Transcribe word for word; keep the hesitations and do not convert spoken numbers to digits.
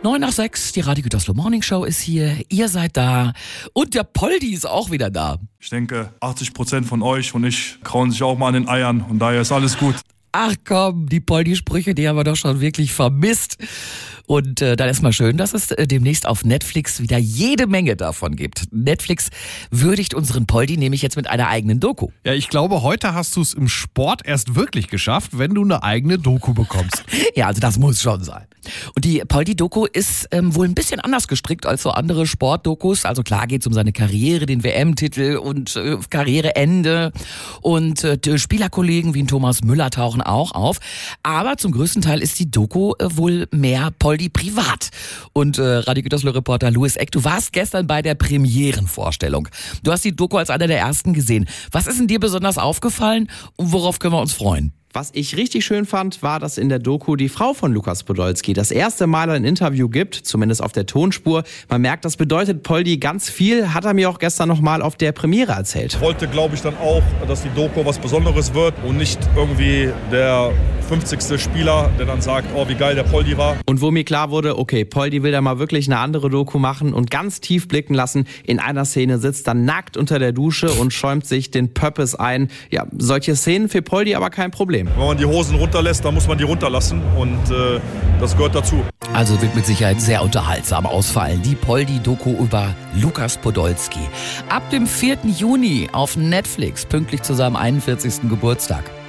Neun nach sechs, die Radio Gütersloh Morning Show ist hier, ihr seid da und der Poldi ist auch wieder da. Ich denke, achtzig Prozent von euch und ich krauen sich auch mal an den Eiern und daher ist alles gut. Ach komm, die Poldi-Sprüche, die haben wir doch schon wirklich vermisst. Und äh, dann ist mal schön, dass es äh, demnächst auf Netflix wieder jede Menge davon gibt. Netflix würdigt unseren Poldi nämlich jetzt mit einer eigenen Doku. Ja, ich glaube, heute hast du es im Sport erst wirklich geschafft, wenn du eine eigene Doku bekommst. Ja, also das muss schon sein. Und die Poldi-Doku ist ähm, wohl ein bisschen anders gestrickt als so andere Sportdokus. Also klar geht es um seine Karriere, den W M-Titel und äh, Karriereende. Und äh, Spielerkollegen wie ein Thomas Müller tauchen auch auf. Aber zum größten Teil ist die Doku äh, wohl mehr Poldi privat. Und äh, Radio Gütersloh-Reporter Louis Eck, du warst gestern bei der Premierenvorstellung. Du hast die Doku als einer der ersten gesehen. Was ist denn dir besonders aufgefallen und worauf können wir uns freuen? Was ich richtig schön fand, war, dass in der Doku die Frau von Lukas Podolski das erste Mal ein Interview gibt, zumindest auf der Tonspur. Man merkt, das bedeutet Poldi ganz viel, hat er mir auch gestern nochmal auf der Premiere erzählt. Ich wollte, glaube ich, dann auch, dass die Doku was Besonderes wird und nicht irgendwie der fünfzigste Spieler, der dann sagt, oh, wie geil der Poldi war. Und wo mir klar wurde, okay, Poldi will da mal wirklich eine andere Doku machen und ganz tief blicken lassen. In einer Szene sitzt er nackt unter der Dusche und schäumt sich den Pöppes ein. Ja, solche Szenen für Poldi aber kein Problem. Wenn man die Hosen runterlässt, dann muss man die runterlassen und äh, das gehört dazu. Also wird mit Sicherheit sehr unterhaltsam ausfallen. Die Poldi-Doku über Lukas Podolski. Ab dem vierten Juni auf Netflix, pünktlich zu seinem einundvierzigsten Geburtstag.